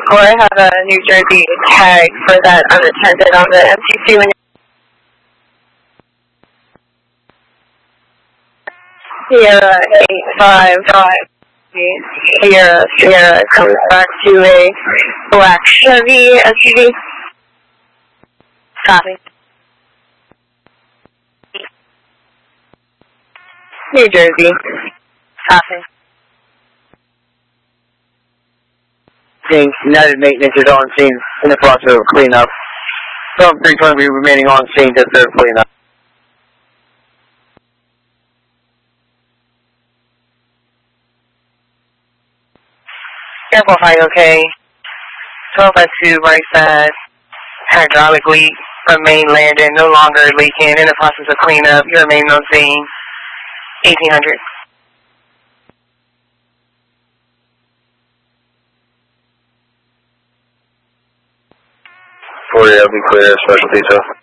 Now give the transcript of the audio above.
4, have a New Jersey tag for that unattended on the MTC when Sierra 855 Sierra comes back to a black Chevy SUV. Copy. New Jersey. Copy. United Maintenance is on scene in the process of cleanup. From 320 will be remaining on scene to third cleanup. Airport 5, okay. 1252, right side. Hydraulic leak from main landing, no longer leaking, in the process of cleanup. You remain on scene. 1800. I'll be clear, special detail.